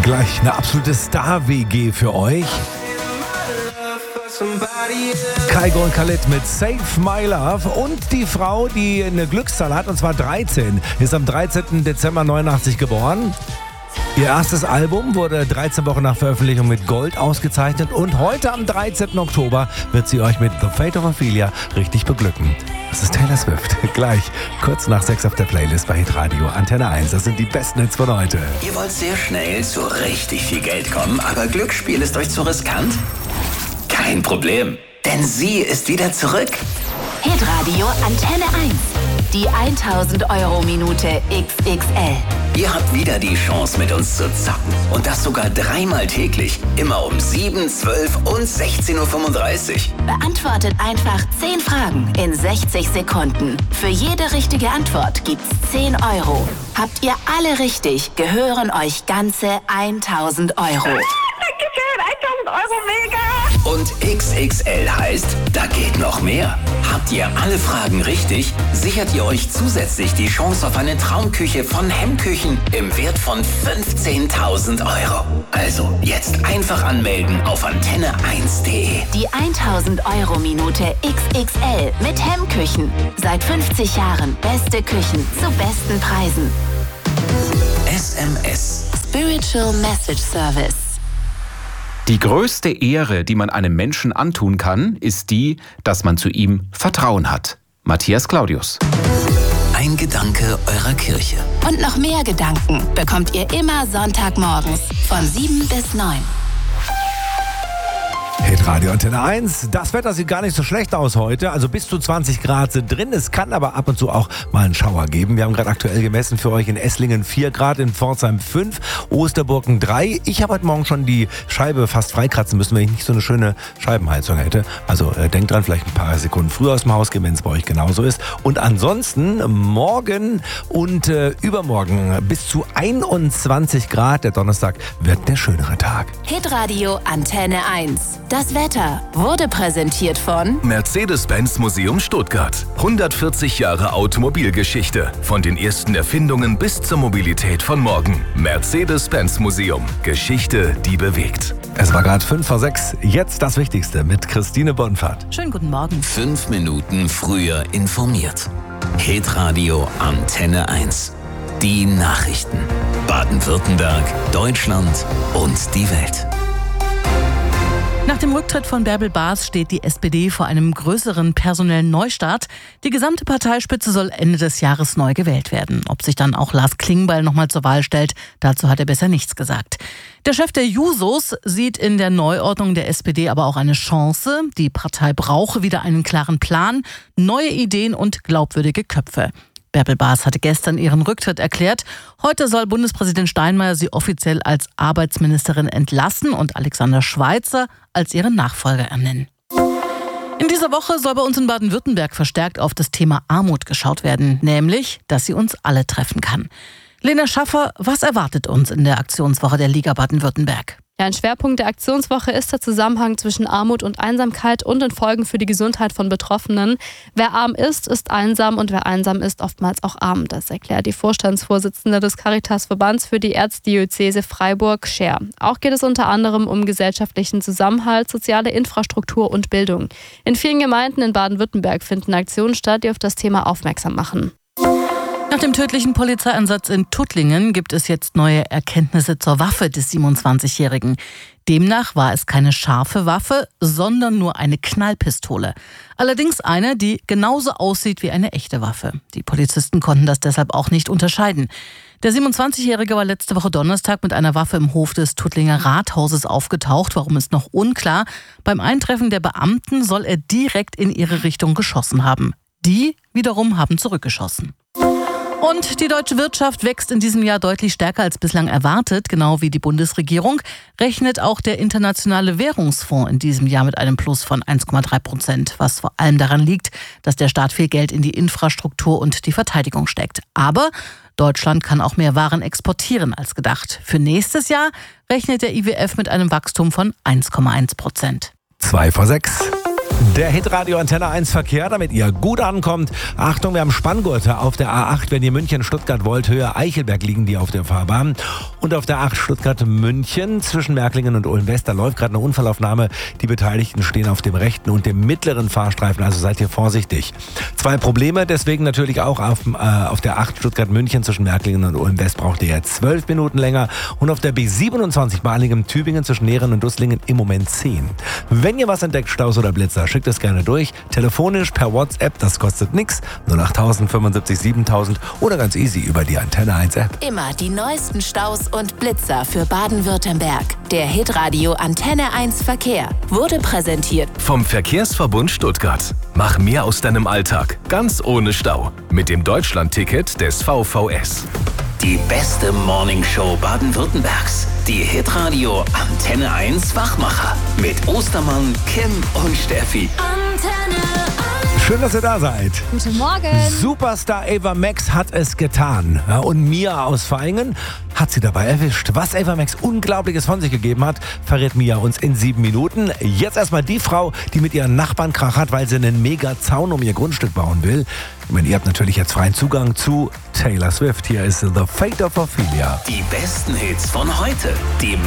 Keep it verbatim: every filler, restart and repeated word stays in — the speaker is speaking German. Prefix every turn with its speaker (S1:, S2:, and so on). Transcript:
S1: Gleich eine absolute Star-W G für euch. Kygo und Khalid mit Save My Love und die Frau, die eine Glückszahl hat, und zwar dreizehn, ist am dreizehnten Dezember neunundachtzig geboren. Ihr erstes Album wurde dreizehn Wochen nach Veröffentlichung mit Gold ausgezeichnet und heute am dreizehnten Oktober wird sie euch mit The Fate of Ophelia richtig beglücken. Das ist Taylor Swift. Gleich, kurz nach sechs auf der Playlist bei Hitradio Antenne eins. Das sind die besten Hits von heute.
S2: Ihr wollt sehr schnell zu richtig viel Geld kommen, aber Glücksspiel ist euch zu riskant? Kein Problem, denn sie ist wieder zurück.
S3: Hitradio Antenne eins. Die tausend Euro Minute X X L.
S2: Ihr habt wieder die Chance, mit uns zu zacken. Und das sogar dreimal täglich. Immer um sieben, zwölf und sechzehn Uhr fünfunddreißig.
S3: Beantwortet einfach zehn Fragen in sechzig Sekunden. Für jede richtige Antwort gibt's zehn Euro. Habt ihr alle richtig, gehören euch ganze tausend Euro.
S4: Dankeschön, tausend Euro, mega!
S2: Und X X L heißt, da geht noch mehr. Habt ihr alle Fragen richtig, sichert ihr euch zusätzlich die Chance auf eine Traumküche von Hemmküchen im Wert von fünfzehntausend Euro. Also jetzt einfach anmelden auf antenne eins punkt de.
S3: Die tausend Euro Minute X X L mit Hemmküchen. Seit fünfzig Jahren beste Küchen zu besten Preisen.
S2: S M S.
S3: Spiritual Message Service.
S5: Die größte Ehre, die man einem Menschen antun kann, ist die, dass man zu ihm Vertrauen hat. Matthias Claudius.
S2: Ein Gedanke eurer Kirche.
S3: Und noch mehr Gedanken bekommt ihr immer Sonntagmorgens von sieben bis neun.
S1: Hitradio Antenne eins. Das Wetter sieht gar nicht so schlecht aus heute. Also bis zu zwanzig Grad sind drin. Es kann aber ab und zu auch mal einen Schauer geben. Wir haben gerade aktuell gemessen für euch in Esslingen vier Grad, in Pforzheim fünf, Osterburgen drei. Ich habe heute Morgen schon die Scheibe fast freikratzen müssen, wenn ich nicht so eine schöne Scheibenheizung hätte. Also äh, denkt dran, vielleicht ein paar Sekunden früher aus dem Haus gehen, wenn es bei euch genauso ist. Und ansonsten morgen und äh, übermorgen bis zu einundzwanzig Grad. Der Donnerstag wird der schönere Tag.
S3: Hitradio Antenne eins. Das Wetter wurde präsentiert von
S6: Mercedes-Benz Museum Stuttgart. hundertvierzig Jahre Automobilgeschichte. Von den ersten Erfindungen bis zur Mobilität von morgen. Mercedes-Benz Museum. Geschichte, die bewegt.
S1: Es war gerade fünf vor sechs. Jetzt das Wichtigste mit Christine Bonfahrt.
S7: Schönen guten Morgen.
S2: Fünf Minuten früher informiert. Hitradio Antenne eins. Die Nachrichten. Baden-Württemberg, Deutschland und die Welt.
S7: Nach dem Rücktritt von Bärbel Baas steht die S P D vor einem größeren personellen Neustart. Die gesamte Parteispitze soll Ende des Jahres neu gewählt werden. Ob sich dann auch Lars Klingbeil nochmal zur Wahl stellt, dazu hat er bisher nichts gesagt. Der Chef der Jusos sieht in der Neuordnung der S P D aber auch eine Chance. Die Partei brauche wieder einen klaren Plan, neue Ideen und glaubwürdige Köpfe. Bärbel Baas hatte gestern ihren Rücktritt erklärt. Heute soll Bundespräsident Steinmeier sie offiziell als Arbeitsministerin entlassen und Alexander Schweitzer als ihren Nachfolger ernennen. In dieser Woche soll bei uns in Baden-Württemberg verstärkt auf das Thema Armut geschaut werden, nämlich, dass sie uns alle treffen kann. Lena Schaffer, was erwartet uns in der Aktionswoche der Liga Baden-Württemberg?
S8: Ja, ein Schwerpunkt der Aktionswoche ist der Zusammenhang zwischen Armut und Einsamkeit und den Folgen für die Gesundheit von Betroffenen. Wer arm ist, ist einsam und wer einsam ist, oftmals auch arm. Das erklärt die Vorstandsvorsitzende des Caritas-Verbands für die Erzdiözese Freiburg, Scher. Auch geht es unter anderem um gesellschaftlichen Zusammenhalt, soziale Infrastruktur und Bildung. In vielen Gemeinden in Baden-Württemberg finden Aktionen statt, die auf das Thema aufmerksam machen.
S7: Nach dem tödlichen Polizeieinsatz in Tuttlingen gibt es jetzt neue Erkenntnisse zur Waffe des siebenundzwanzigjährigen. Demnach war es keine scharfe Waffe, sondern nur eine Knallpistole. Allerdings eine, die genauso aussieht wie eine echte Waffe. Die Polizisten konnten das deshalb auch nicht unterscheiden. Der siebenundzwanzigjährige war letzte Woche Donnerstag mit einer Waffe im Hof des Tuttlinger Rathauses aufgetaucht. Warum ist noch unklar. Beim Eintreffen der Beamten soll er direkt in ihre Richtung geschossen haben. Die wiederum haben zurückgeschossen. Und die deutsche Wirtschaft wächst in diesem Jahr deutlich stärker als bislang erwartet, genau wie die Bundesregierung, rechnet auch der Internationale Währungsfonds in diesem Jahr mit einem Plus von eins Komma drei Prozent, was vor allem daran liegt, dass der Staat viel Geld in die Infrastruktur und die Verteidigung steckt. Aber Deutschland kann auch mehr Waren exportieren als gedacht. Für nächstes Jahr rechnet der I W F mit einem Wachstum von eins Komma eins Prozent.
S1: Zwei vor sechs. Der Hitradio Antenne eins Verkehr, damit ihr gut ankommt. Achtung, wir haben Spanngurte auf der A acht, wenn ihr München-Stuttgart wollt. Höhe Eichelberg liegen die auf der Fahrbahn. Und auf der acht Stuttgart-München zwischen Merklingen und Ulm-West, da läuft gerade eine Unfallaufnahme. Die Beteiligten stehen auf dem rechten und dem mittleren Fahrstreifen, also seid ihr vorsichtig. Zwei Probleme, deswegen natürlich auch auf, äh, auf der acht Stuttgart-München zwischen Merklingen und Ulm-West braucht ihr ja zwölf Minuten länger. Und auf der B siebenundzwanzig Balingen-Tübingen zwischen Nehren und Dusslingen im Moment zehn. Wenn ihr was entdeckt, Staus oder Blitzer, schickt es gerne durch. Telefonisch, per WhatsApp, das kostet nichts. null acht tausend fünfundsiebzig siebentausend oder ganz easy über die Antenne eins App.
S3: Immer die neuesten Staus und Blitzer für Baden-Württemberg. Der Hitradio Antenne eins Verkehr wurde präsentiert
S6: vom Verkehrsverbund Stuttgart. Mach mehr aus deinem Alltag, ganz ohne Stau. Mit dem Deutschland-Ticket des V V S.
S2: Die beste Morningshow Baden-Württembergs. Die Hitradio Antenne eins Wachmacher. Mit Ostermann, Kim und Steffi.
S3: Antenne
S1: Schön, dass ihr da seid.
S8: Guten Morgen.
S1: Superstar Ava Max hat es getan. Ja, und Mia aus Vaihingen hat sie dabei erwischt. Was Ava Max Unglaubliches von sich gegeben hat, verrät Mia uns in sieben Minuten. Jetzt erstmal die Frau, die mit ihren Nachbarn Krach hat, weil sie einen Mega-Zaun um ihr Grundstück bauen will. Ich meine, ihr habt natürlich jetzt freien Zugang zu Taylor Swift. Hier ist The Fate of Ophelia.
S2: Die besten Hits von heute. Die